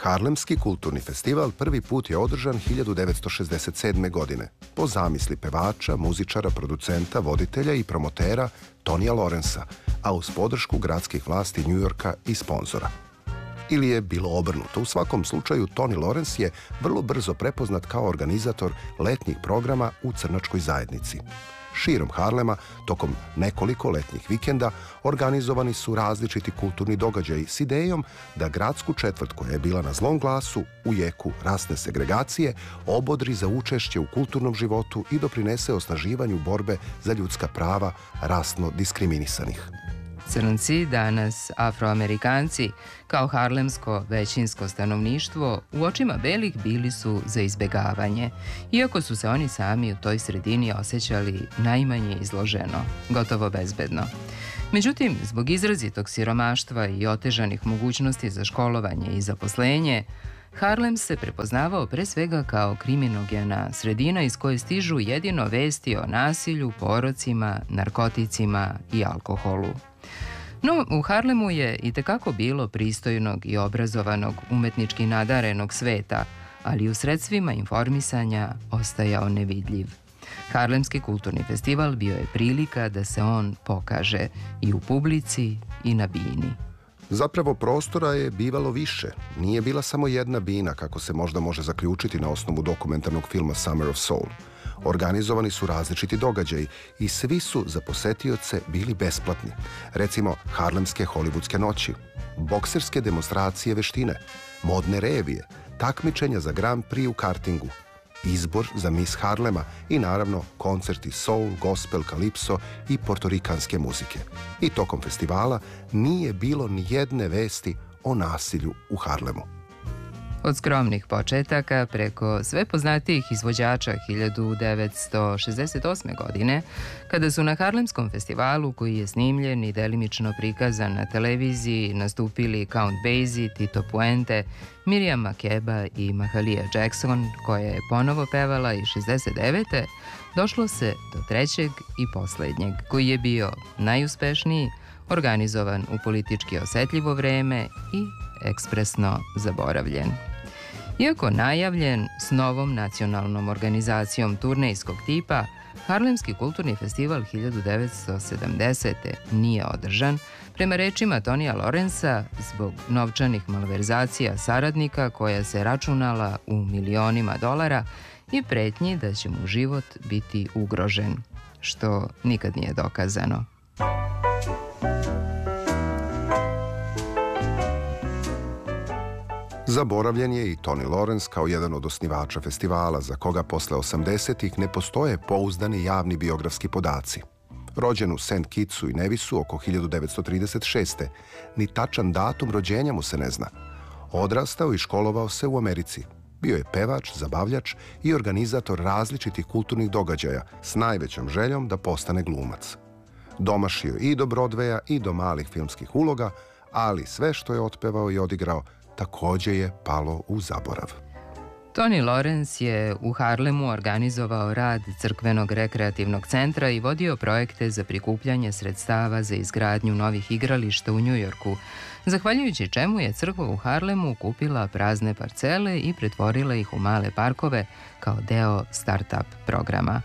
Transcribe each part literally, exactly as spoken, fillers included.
Harlemski kulturni festival prvi put je održan hiljadu devetsto šezdeset sedme. godine po zamisli pevača, muzičara, producenta, voditelja i promotera Tonija Lorensa, a uz podršku gradskih vlasti Njujorka i sponzora. Ili je bilo obrnuto. U svakom slučaju, Tony Lawrence je vrlo brzo prepoznat kao organizator letnjih programa u crnačkoj zajednici. Širom Harlema, tokom nekoliko letnjih vikenda, organizovani su različiti kulturni događaji s idejom da gradsku četvrt, koja je bila na zlom glasu u jeku rasne segregacije, obodri za učešće u kulturnom životu i doprinese osnaživanju borbe za ljudska prava rasno diskriminisanih. Crnci, danas Afroamerikanci, kao harlemsko većinsko stanovništvo, u očima belih bili su za izbegavanje, iako su se oni sami u toj sredini osjećali najmanje izloženo, gotovo bezbedno. Međutim, zbog izrazitog siromaštva i otežanih mogućnosti za školovanje i zaposlenje, Harlem se prepoznavao pre svega kao kriminogena sredina iz koje stižu jedino vesti o nasilju, porocima, narkoticima i alkoholu. No, u Harlemu je i tekako bilo pristojnog i obrazovanog, umetnički nadarenog sveta, ali u sredstvima informisanja ostajao nevidljiv. Harlemski kulturni festival bio je prilika da se on pokaže i u publici i na bini. Zapravo prostora je bivalo više. Nije bila samo jedna bina, kako se možda može zaključiti na osnovu dokumentarnog filma Summer of Soul. Organizovani su različiti događaji i svi su za posetioce bili besplatni. Recimo, harlemske hollywoodske noći, bokserske demonstracije veštine, modne revije, takmičenja za Grand Prix u kartingu, izbor za Miss Harlema i naravno koncerti soul, gospel, kalipso i portorikanske muzike. I tokom festivala nije bilo ni jedne vesti o nasilju u Harlemu. Od skromnih početaka preko sve poznatijih izvođača hiljadu devetsto šezdeset osme. godine, kada su na Harlemskom festivalu, koji je snimljen i delimično prikazan na televiziji, nastupili Count Basie, Tito Puente, Miriam Makeba i Mahalia Jackson, koja je ponovo pevala i šezdeset devete. došlo se do trećeg i poslednjeg, koji je bio najuspešniji, organizovan u politički osetljivo vreme i ekspresno zaboravljen. Iako najavljen s novom nacionalnom organizacijom turnejskog tipa, Harlemski kulturni festival hiljadu devetsto sedamdesete. nije održan, prema rečima Tonija Lorensa, zbog novčanih malverzacija saradnika koja se računala u milionima dolara i pretnji da će mu život biti ugrožen, što nikad nije dokazano. Zaboravljen je i Tony Lawrence kao jedan od osnivača festivala, za koga posle osamdesetih ne postoje pouzdani javni biografski podaci. Rođen u Saint Kitsu i Nevisu oko hiljadu devetsto trideset šeste. Ni tačan datum rođenja mu se ne zna. Odrastao i školovao se u Americi. Bio je pevač, zabavljač i organizator različitih kulturnih događaja s najvećom željom da postane glumac. Domašio i do Broadwaya i do malih filmskih uloga, ali sve što je otpevao i odigrao takođe je palo u zaborav. Tony Lawrence je u Harlemu organizovao rad crkvenog rekreativnog centra i vodio projekte za prikupljanje sredstava za izgradnju novih igrališta u Njujorku, zahvaljujući čemu je crkva u Harlemu kupila prazne parcele i pretvorila ih u male parkove kao deo start-up programa.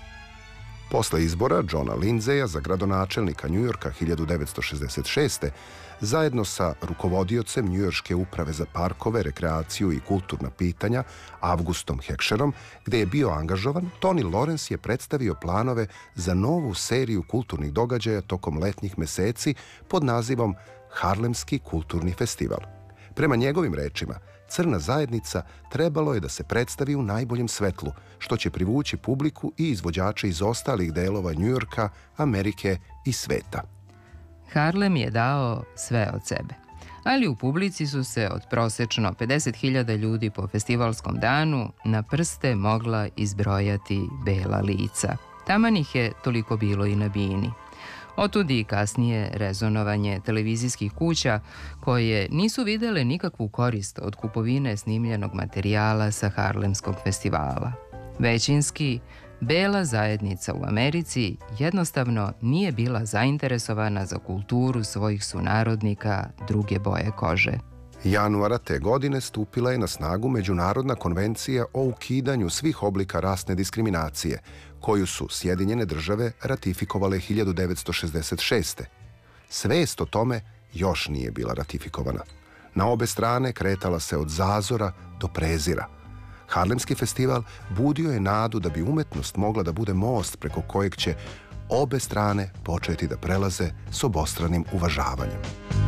Posle izbora Johna Lindseya za gradonačelnika Njujorka hiljadu devetsto šezdeset šeste. zajedno sa rukovodiocem Njujorške uprave za parkove, rekreaciju i kulturna pitanja, Avgustom Heckscherom, gde je bio angažovan, Tony Lawrence je predstavio planove za novu seriju kulturnih događaja tokom letnjih meseci pod nazivom Harlemski kulturni festival. Prema njegovim rečima, crna zajednica trebalo je da se predstavi u najboljem svetlu, što će privući publiku i izvođače iz ostalih delova Njujorka, Amerike i sveta. Harlem je dao sve od sebe, ali u publici su se od prosečno pedeset hiljada ljudi po festivalskom danu na prste mogla izbrojati bela lica. Taman ih je toliko bilo i na bini. Otud i kasnije rezonovanje televizijskih kuća koje nisu videle nikakvu korist od kupovine snimljenog materijala sa Harlemskog festivala. Većinski, bela zajednica u Americi jednostavno nije bila zainteresovana za kulturu svojih sunarodnika druge boje kože. Januara te godine stupila je na snagu Međunarodna konvencija o ukidanju svih oblika rasne diskriminacije, koju su Sjedinjene države ratifikovale hiljadu devetsto šezdeset šeste. Svest o tome još nije bila ratifikovana. Na obe strane kretala se od zazora do prezira. Harlemski festival budio je nadu da bi umetnost mogla da bude most preko kojeg će obe strane početi da prelaze s obostranim uvažavanjem.